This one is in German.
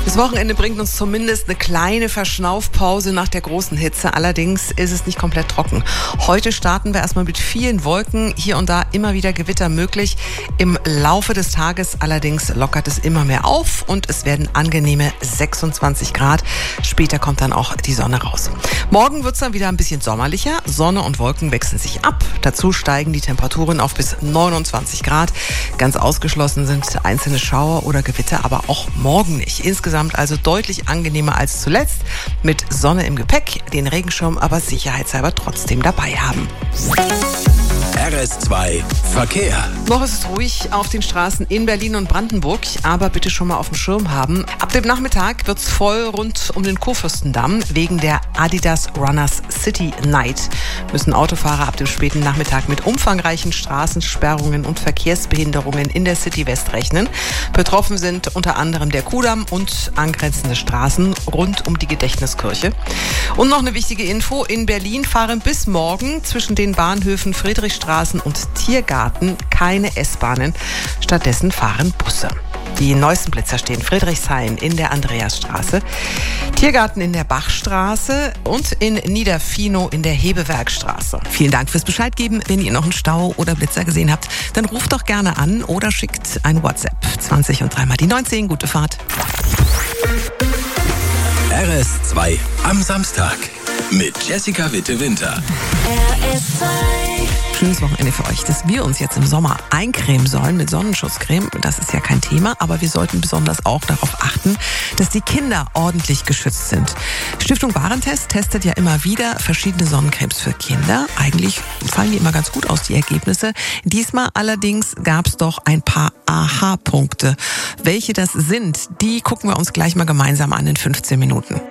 Das Wochenende bringt uns zumindest eine kleine Verschnaufpause nach der großen Hitze. Allerdings ist es nicht komplett trocken. Heute starten wir erstmal mit vielen Wolken. Hier und da immer wieder Gewitter möglich. Im Laufe des Tages allerdings lockert es immer mehr auf und es werden angenehme 26 Grad. Später kommt dann auch die Sonne raus. Morgen wird es dann wieder ein bisschen sommerlicher. Sonne und Wolken wechseln sich ab. Dazu steigen die Temperaturen auf bis 29 Grad. Ganz ausgeschlossen sind einzelne Schauer oder Gewitter, aber auch morgen nicht. Insgesamt also deutlich angenehmer als zuletzt. Mit Sonne im Gepäck, den Regenschirm aber sicherheitshalber trotzdem dabei haben. RS2 Verkehr. Noch ist es ruhig auf den Straßen in Berlin und Brandenburg, aber bitte schon mal auf dem Schirm haben. Ab dem Nachmittag wird's voll rund um den Kurfürstendamm. Wegen der Adidas Runners City Night müssen Autofahrer ab dem späten Nachmittag mit umfangreichen Straßensperrungen und Verkehrsbehinderungen in der City West rechnen. Betroffen sind unter anderem der Kudamm und angrenzende Straßen rund um die Gedächtniskirche. Und noch eine wichtige Info. In Berlin fahren bis morgen zwischen den Bahnhöfen Friedrichstraßen und Tiergarten keine S-Bahnen. Stattdessen fahren Busse. Die neuesten Blitzer stehen Friedrichshain in der Andreasstraße, Tiergarten in der Bachstraße und in Niederfinow in der Hebewerkstraße. Vielen Dank fürs Bescheid geben. Wenn ihr noch einen Stau oder Blitzer gesehen habt, dann ruft doch gerne an oder schickt ein WhatsApp. 20 und 3 mal die 19. Gute Fahrt. RS2 am Samstag mit Jessica Witte-Winter. Schönes Wochenende für euch, dass wir uns jetzt im Sommer eincremen sollen mit Sonnenschutzcreme. Das ist ja kein Thema, aber wir sollten besonders auch darauf achten, dass die Kinder ordentlich geschützt sind. Stiftung Warentest testet ja immer wieder verschiedene Sonnencremes für Kinder. Eigentlich fallen die immer ganz gut aus, die Ergebnisse. Diesmal allerdings gab es doch ein paar Aha-Punkte. Welche das sind, die gucken wir uns gleich mal gemeinsam an in 15 Minuten.